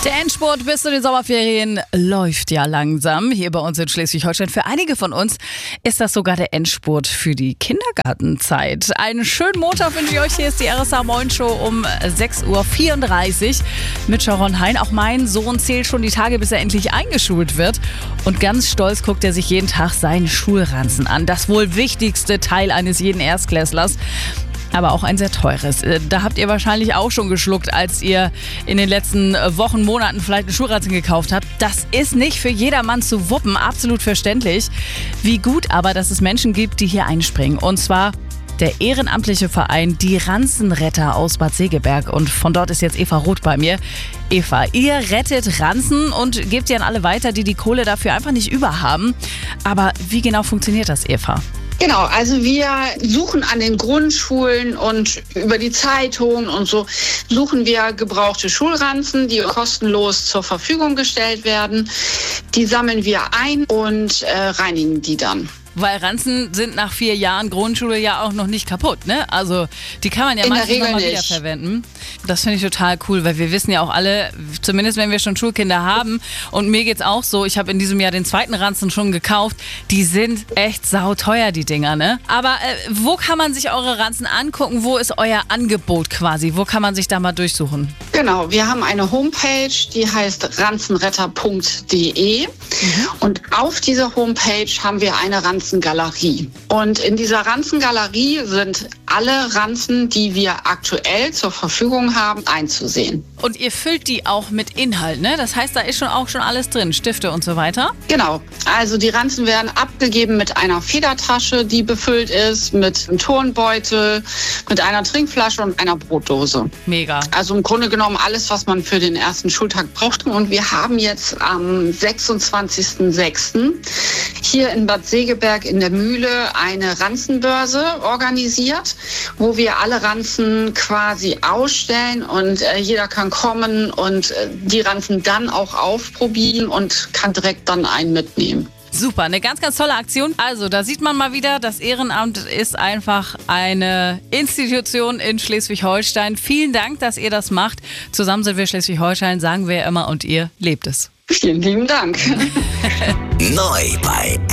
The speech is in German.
Der Endspurt bis zu den Sommerferien läuft ja langsam hier bei uns in Schleswig-Holstein. Für einige von uns ist das sogar der Endspurt für die Kindergartenzeit. Einen schönen Montag wünsche ich euch. Hier ist die RSA Moin Show um 6.34 Uhr mit Sharon Hein. Auch mein Sohn zählt schon die Tage, bis er endlich eingeschult wird. Und ganz stolz guckt er sich jeden Tag seinen Schulranzen an. Das wohl wichtigste Teil eines jeden Erstklässlers. Aber auch ein sehr teures. Da habt ihr wahrscheinlich auch schon geschluckt, als ihr in den letzten Wochen, Monaten vielleicht eine Schulranzen gekauft habt. Das ist nicht für jedermann zu wuppen, absolut verständlich. Wie gut aber, dass es Menschen gibt, die hier einspringen. Und zwar der ehrenamtliche Verein Die Ranzenretter aus Bad Segeberg. Und von dort ist jetzt Eva Roth bei mir. Eva, ihr rettet Ranzen und gebt sie an alle weiter, die die Kohle dafür einfach nicht über haben. Aber wie genau funktioniert das, Eva? Genau, also wir suchen an den Grundschulen und über die Zeitungen und so suchen wir gebrauchte Schulranzen, die kostenlos zur Verfügung gestellt werden. Die sammeln wir ein und reinigen die dann. Weil Ranzen sind nach 4 Jahren Grundschule ja auch noch nicht kaputt, ne? Also die kann man ja meistens nochmal wiederverwenden. Das finde ich total cool, weil wir wissen ja auch alle, zumindest wenn wir schon Schulkinder haben, und mir geht's auch so, ich habe in diesem Jahr den zweiten Ranzen schon gekauft, die sind echt sauteuer, die Dinger, ne? Aber wo kann man sich eure Ranzen angucken? Wo ist euer Angebot quasi? Wo kann man sich da mal durchsuchen? Genau, wir haben eine Homepage, die heißt ranzenretter.de und auf dieser Homepage haben wir eine Ranzengalerie. Und in dieser Ranzengalerie sind alle Ranzen, die wir aktuell zur Verfügung haben, einzusehen. Und ihr füllt die auch mit Inhalt, ne? Das heißt, da ist auch schon alles drin, Stifte und so weiter? Genau, also die Ranzen werden abgegeben mit einer Federtasche, die befüllt ist, mit einem Turnbeutel, mit einer Trinkflasche und einer Brotdose. Mega. Also im Grunde genommen alles, was man für den ersten Schultag braucht. Und wir haben jetzt am 26.06. hier in Bad Segeberg in der Mühle eine Ranzenbörse organisiert, wo wir alle Ranzen quasi ausstellen und jeder kann kommen und die Ranzen dann auch aufprobieren und kann direkt dann einen mitnehmen. Super, eine ganz, ganz tolle Aktion. Also, da sieht man mal wieder, das Ehrenamt ist einfach eine Institution in Schleswig-Holstein. Vielen Dank, dass ihr das macht. Zusammen sind wir Schleswig-Holstein, sagen wir immer, und ihr lebt es. Vielen lieben Dank. Neu bei